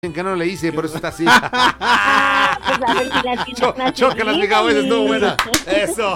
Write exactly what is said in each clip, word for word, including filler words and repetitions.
que no le hice, por eso está así. Ah, pues a ver si la Cho, Chócalas, mi Gabo, esa estuvo buena. Eso.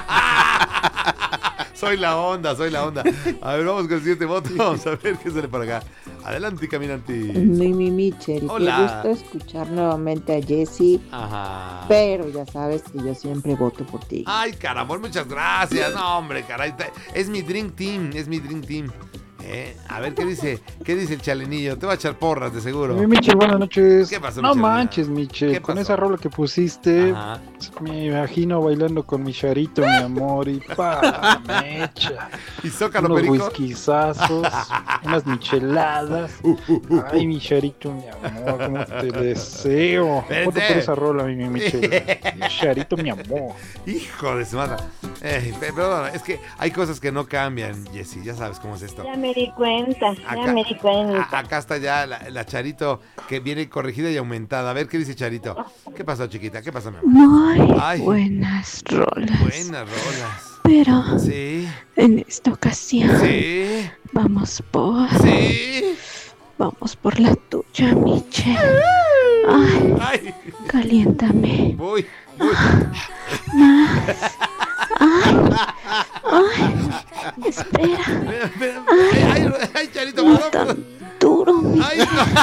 Soy la onda, soy la onda. A ver, vamos con el siguiente voto. Vamos a ver qué sale por acá. Adelante, caminante. Mi, mi, Michel, Hola. qué gusto escuchar nuevamente a Jessy. Ajá. Pero ya sabes que yo siempre voto por ti. Ay, caramba, muchas gracias. No, hombre, caray. Es mi Dream Team, es mi Dream Team. Eh, a ver, ¿qué dice? ¿Qué dice el chalenillo? Te va a echar porras, de seguro. Mi Michel, buenas noches. ¿Qué pasó, No Michel? manches, Michel, con esa rola que pusiste, Ajá. me imagino bailando con mi charito, mi amor, y pa, mecha. ¿Y Zócalo Unos Perico? whiskyzazos, unas micheladas. Uh, uh, uh, Ay, mi charito, mi amor, cómo te deseo. Espérense. Voto por esa rola, mi, mi Michel. Mi charito, mi amor. Hijo de su madre. Eh, perdón, es que hay cosas que no cambian, Jessy. Ya sabes cómo es esto. Ya me di cuenta, ya Acá- me di cuenta. A- acá está ya la, la Charito que viene corregida y aumentada. A ver, ¿qué dice Charito? ¿Qué pasó, chiquita? ¿Qué pasó, mi amor? Muy Ay. buenas rolas. Buenas rolas. Pero Sí, en esta ocasión sí, vamos por sí. vamos por la tuya, Michel. Ay, Ay, caliéntame voy, voy. más. Ay, ay, espera, Espera, espera. Ay, ay, ay, Charito, no perdón, perdón. tan duro, Michel. Ay,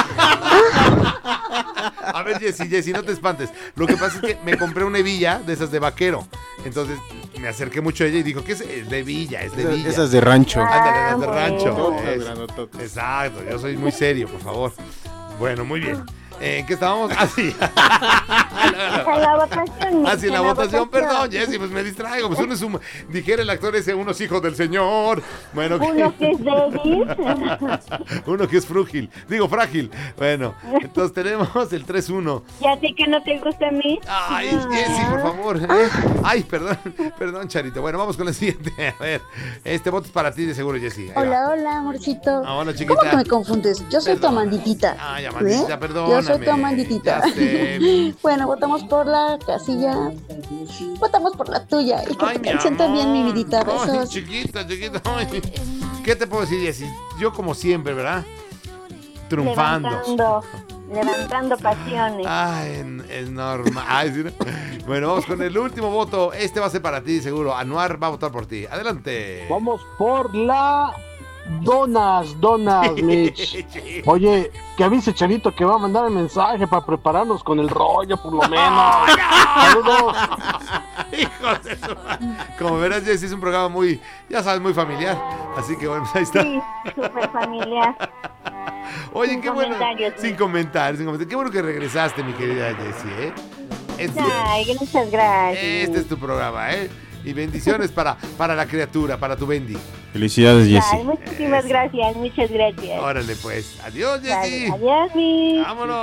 no. A ver, Jessy, Jessy, no te espantes. Lo que pasa es que me compré una hebilla de esas de vaquero. Entonces me acerqué mucho a ella y dijo, ¿qué es? Es de villa, es de villa. Esas de rancho. Ándale, Ah, las de rancho. bueno. Es- Exacto, yo soy muy serio, por favor. Bueno, muy bien. Eh, ¿En qué estábamos? Ah, sí. En la votación. Ah, sí, en la en votación, perdón, Jessy, pues me distraigo. Pues uno es un, dijera el actor ese, unos hijos del Señor. Bueno, Uno que es débil. uno que es frúgil, digo frágil. Bueno, entonces tenemos el tres uno. Ya sé que no te gusta a mí. Ay, Ah. Jessy, por favor. ¿eh? Ay, perdón, perdón, Charito. Bueno, vamos con el siguiente. A ver, este voto es para ti de seguro, Jessy. Ahí va. Hola, hola, amorcito. Ah, hola, chiquita. ¿Cómo que me confundes? Yo soy tu Perdona. amanditita. Ay, Amandita, ¿Eh? perdóname. Yo soy tu amanditita. Ya sé. Bueno, votamos por la casilla. Votamos por la tuya. Y que Ay, te mi cansen también, mi amor. vidita. Ay, Besos. chiquita, chiquita. Ay. ¿Qué te puedo decir, Jessy? Yo como siempre, ¿verdad? Triunfando. Levantando, levantando pasiones. Ay, es normal. Ay, sí, ¿no? Bueno, vamos con el último voto. Este va a ser para ti, seguro. Anuar va a votar por ti. Adelante. Vamos por la Donas, Donas, Mitch. Oye, que avise Charito que va a mandar el mensaje para prepararnos con el rollo, por lo menos. Saludos. Hijos de su madre. Como verás, Jessy, es un programa muy, ya sabes, muy familiar. Así que bueno, pues ahí está. Sí, súper familiar. Oye, Sin qué bueno. comentarios, Sin sí. comentarios, sin comentarios. Qué bueno que regresaste, mi querida Jessy, ¿eh? Este, Ay, muchas gracias. este es tu programa, ¿eh? Y bendiciones para, para la criatura, para tu Bendy. Felicidades, Ay, Jessy. muchísimas gracias, muchas gracias. Órale, pues. Adiós, Dale, Jessy. adiós, mi. Vámonos.